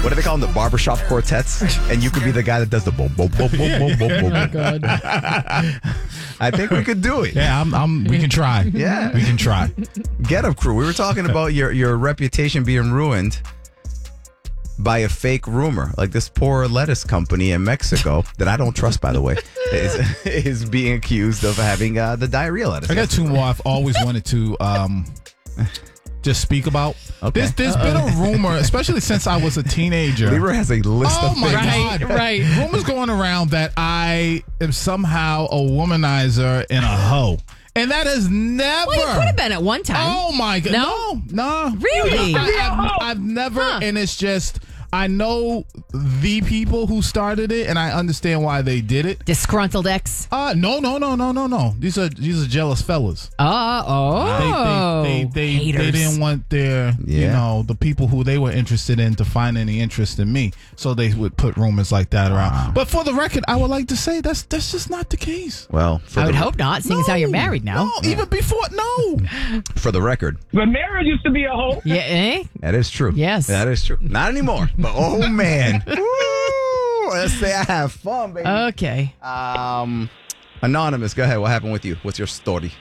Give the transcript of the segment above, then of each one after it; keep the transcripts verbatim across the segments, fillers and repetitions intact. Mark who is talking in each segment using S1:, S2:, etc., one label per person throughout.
S1: what do they call them? The barbershop quartets? And you could be the guy that does the boom, boom, boom, boom, boom, boom, boom.
S2: Oh, God.
S1: I think we could do it.
S3: Yeah, I'm, I'm, we can try.
S1: Yeah.
S3: We can try.
S1: Get Up Crew. We were talking about your, your reputation being ruined by a fake rumor. Like this poor lettuce company in Mexico that I don't trust, by the way, is, is being accused of having uh, the diarrhea lettuce.
S3: I got two more I've always wanted to um, just speak about.
S1: Okay.
S3: There's, there's been a rumor, especially since I was a teenager.
S1: Libra has a list
S3: Oh
S1: of
S3: my
S1: things.
S3: God.
S2: Right, right.
S3: Rumors going around that I am somehow a womanizer and a hoe. And that is never.
S2: Well, you could have been at one time.
S3: Oh my God.
S2: No?
S3: No, no.
S2: Really?
S3: I, have I've never,
S2: Huh.
S3: and it's just, I know the people who started it, and I understand why they did it.
S2: Disgruntled ex.
S3: Uh, no, no, no, no, no, no. These are these are jealous fellas.
S2: Uh, oh.
S3: They they they, they, they
S2: Haters.
S3: didn't want their you
S1: Yeah.
S3: know the people who they were interested in to find any interest in me, so they would put rumors like that around. But for the record, I would like to say that's that's just not the case.
S1: Well, for
S2: I would
S1: the,
S2: hope not, seeing as how you're married now.
S3: No, even before, no.
S1: for the record,
S4: But marriage used to be a hoe.
S2: Yeah, eh?
S1: that is true.
S2: Yes.
S1: That is true. Not anymore. But oh man. Woo! Let's say I have fun, baby.
S2: Okay.
S1: Um, Anonymous, go ahead. What happened with you? What's your story?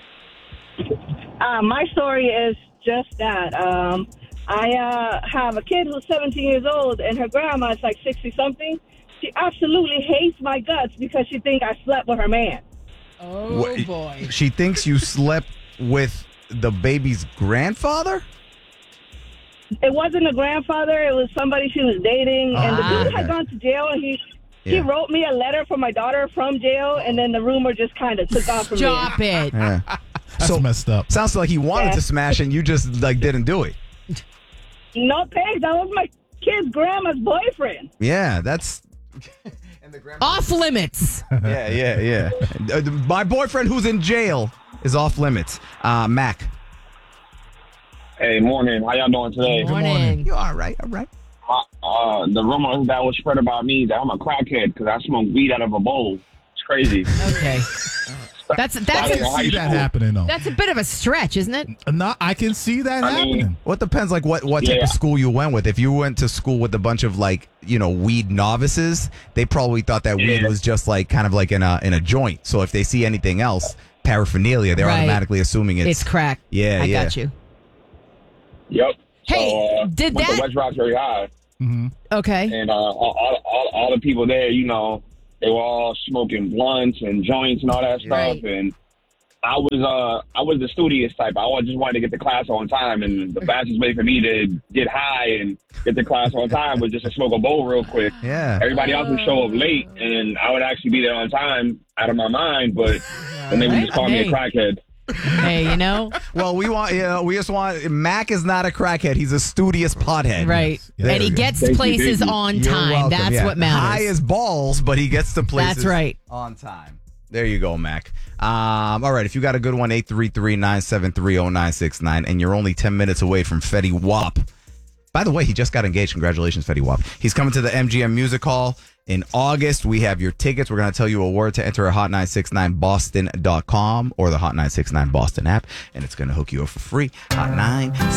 S5: Uh, my story is just that. Um, I uh, have a kid who's seventeen years old, and her grandma is like sixty-something. She absolutely hates my guts because she thinks I slept with her man.
S2: Oh,
S1: What-
S2: boy.
S1: She thinks you slept with the baby's grandfather?
S5: It wasn't a grandfather. It was somebody she was dating, and the
S1: Ah,
S5: dude had
S1: okay.
S5: gone to jail, and he... He
S1: Yeah.
S5: wrote me a letter for my daughter from jail, and then the rumor just kind of took off from there.
S2: Stop it.
S1: Yeah.
S3: That's
S1: So-
S3: messed up.
S1: Sounds like he wanted
S5: Yeah.
S1: to smash and you just like didn't do it.
S5: No thanks. That was my kid's grandma's boyfriend.
S1: Yeah, that's
S2: Off limits.
S1: yeah, yeah, yeah. Uh, My boyfriend who's in jail is off limits. Uh, Mac.
S4: Hey, morning. How y'all doing today?
S2: Morning.
S1: You all right? All right.
S4: Uh, uh, the rumor that was spread about me that I'm a crackhead because I smoke weed out of a bowl. It's crazy.
S2: Okay. That's
S4: I
S2: that's
S4: can
S2: a,
S4: high
S3: See that
S4: school.
S3: happening though.
S2: that's a bit of a stretch, isn't it?
S3: No, I can see that
S4: I mean-
S3: happening.
S1: Well, it depends, like what what type
S4: Yeah.
S1: of school you went with. If you went to school with a bunch of like you know weed novices, they probably thought that weed
S4: Yeah.
S1: was just like kind of like in a in a joint. So if they see anything else, paraphernalia, they're
S2: Right.
S1: automatically assuming it's,
S2: It's crack.
S1: Yeah,
S2: I
S1: yeah.
S2: got you.
S4: Yep.
S2: Hey,
S4: so, uh,
S2: did
S4: went
S2: that-
S4: to West Roxbury High,
S2: Okay.
S4: and uh, all, all, all, all the people there, you know, they were all smoking blunts and joints and all that stuff.
S2: Right.
S4: And I was uh, I was the studious type. I always just wanted to get to class on time, and the fastest way for me to get high and get to class on time was just to smoke a bowl real quick.
S1: Yeah.
S4: Everybody else would show up late, and I would actually be there on time out of my mind, but then they would just call me a
S2: Hey.
S4: crackhead.
S2: Hey, you know,
S1: Well, we want you know we just want Mac is not a crackhead. He's a studious pothead.
S2: right?
S1: There
S2: And he
S1: we go.
S2: gets
S4: Thank you,
S2: places
S4: thank you.
S2: on
S1: You're
S2: time.
S1: welcome,
S2: That's
S1: yeah.
S2: what matters.
S1: High as balls, but he gets to places.
S2: That's right.
S1: On time. There you go, Mac. Um, all right, if you got a good one, eight three three, nine seven three, zero nine six nine, and you're only ten minutes away from Fetty Wap. By the way, he just got engaged. Congratulations, Fetty Wap. He's coming to the M G M Music Hall in August. We have your tickets. We're going to tell you a word to enter at hot nine six nine boston dot com or the Hot nine six nine Boston app, and it's going to hook you up for free. Hot nine